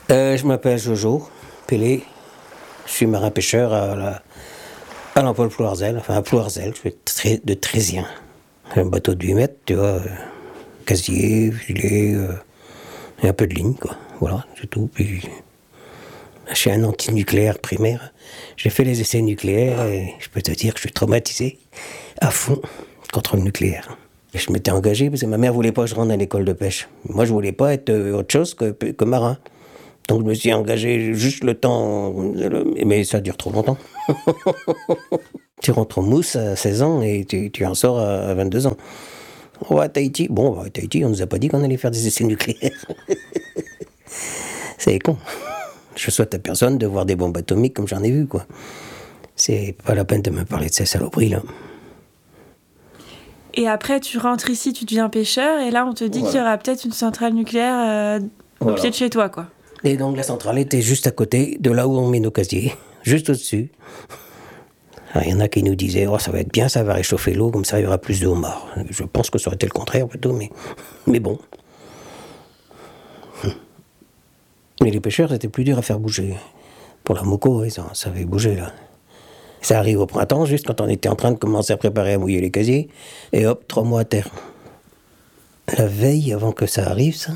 Je m'appelle Jojo Pellé. Je suis marin-pêcheur à l'Emploi de Plouarzel, enfin à Plouarzel, je fais de Trésien. Un bateau de 8 mètres, tu vois, casier, filet, et un peu de ligne, quoi. Voilà, c'est tout. Puis, je suis un anti-nucléaire primaire. J'ai fait les essais nucléaires et je peux te dire que je suis traumatisé à fond contre le nucléaire. Et je m'étais engagé parce que ma mère voulait pas que je rentre à l'école de pêche. Moi, je voulais pas être autre chose que marin. Donc je me suis engagé juste le temps, mais ça dure trop longtemps. Tu rentres en mousse à 16 ans et tu en sors à 22 ans. On va à Tahiti. Bon, à Tahiti, on nous a pas dit qu'on allait faire des essais nucléaires. C'est con. Je souhaite à personne de voir des bombes atomiques comme j'en ai vu, quoi. C'est pas la peine de me parler de ces saloperies, là. Et après, tu rentres ici, tu deviens pêcheur, et là, on te dit qu'il y aura peut-être une centrale nucléaire au pied de chez toi, quoi. Et donc la centrale était juste à côté de là où on met nos casiers, juste au-dessus. Il y en a qui nous disaient « Oh, ça va être bien, ça va réchauffer l'eau, comme ça il y aura plus de homards. » Je pense que ça aurait été le contraire plutôt, mais bon. Mais les pêcheurs, c'était plus dur à faire bouger. Pour la Moco, ça avait bougé là. Ça arrive au printemps, juste quand on était en train de commencer à préparer à mouiller les casiers, et hop, 3 mois à terre. La veille, avant que ça arrive, ça,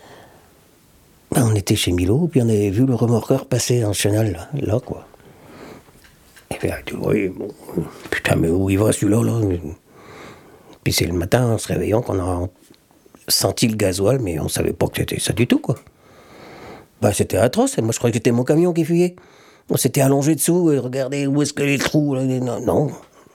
on était chez Milo, puis on avait vu le remorqueur passer dans le chenal, là, quoi. Et puis, oui, bon, putain, mais où il va celui-là, là? Puis c'est le matin, en se réveillant, qu'on a senti le gasoil, mais on savait pas que c'était ça du tout, quoi. C'était atroce, moi je croyais que c'était mon camion qui fuyait. On s'était allongé dessous et regardez où est-ce que les trous, là, non.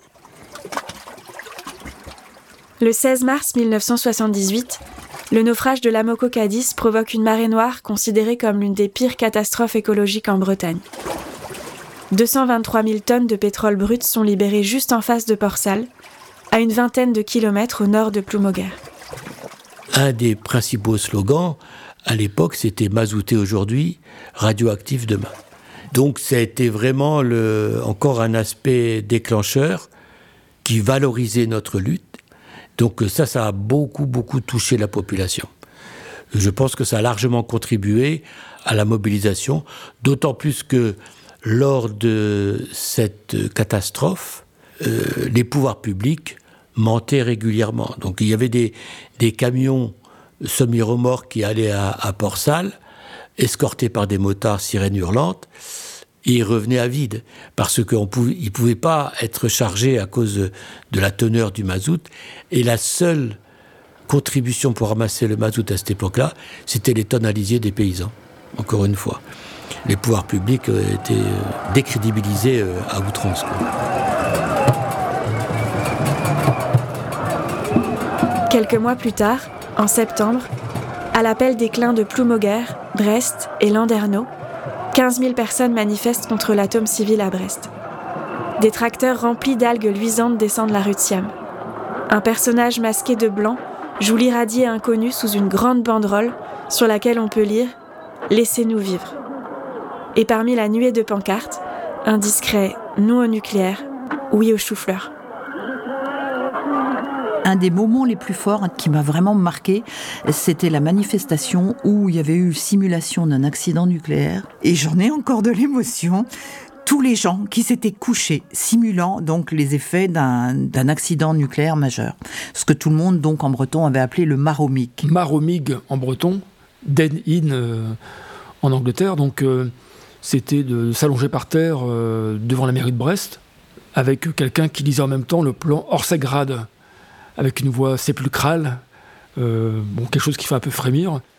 Le 16 mars 1978, le naufrage de l'Amoco Cadiz provoque une marée noire considérée comme l'une des pires catastrophes écologiques en Bretagne. 223 000 tonnes de pétrole brut sont libérées juste en face de Port-Salle, à une vingtaine de kilomètres au nord de Ploumoguer. Un des principaux slogans, à l'époque, c'était « mazouté aujourd'hui, radioactif demain ». Donc ça a été vraiment encore un aspect déclencheur qui valorisait notre lutte. Donc ça a beaucoup touché la population. Je pense que ça a largement contribué à la mobilisation, d'autant plus que lors de cette catastrophe, les pouvoirs publics mentaient régulièrement. Donc il y avait des camions semi-remorques qui allaient à Port-Salle, escortés par des motards sirènes hurlantes, et ils revenaient à vide, parce qu'ils ne pouvaient pas être chargés à cause de la teneur du mazout. Et la seule contribution pour ramasser le mazout à cette époque-là, c'était les tonnes à lisier des paysans, encore une fois. Les pouvoirs publics étaient décrédibilisés à outrance, quoi. Quelques mois plus tard, en septembre, à l'appel des clins de Ploumoguer, Brest et Landerneau, 15 000 personnes manifestent contre l'atome civil à Brest. Des tracteurs remplis d'algues luisantes descendent la rue de Siam. Un personnage masqué de blanc joue l'irradié inconnu sous une grande banderole sur laquelle on peut lire « Laissez-nous vivre ». Et parmi la nuée de pancartes, un discret « Non au nucléaire, oui au chou-fleur ». Un des moments les plus forts qui m'a vraiment marqué, c'était la manifestation où il y avait eu simulation d'un accident nucléaire. Et j'en ai encore de l'émotion. Tous les gens qui s'étaient couchés, simulant donc les effets d'un accident nucléaire majeur. Ce que tout le monde, donc en breton, avait appelé le maromig. Maromig en breton, den in en Angleterre. Donc c'était de s'allonger par terre devant la mairie de Brest, avec quelqu'un qui lisait en même temps le plan Orsegrad, avec une voix sépulcrale, quelque chose qui fait un peu frémir.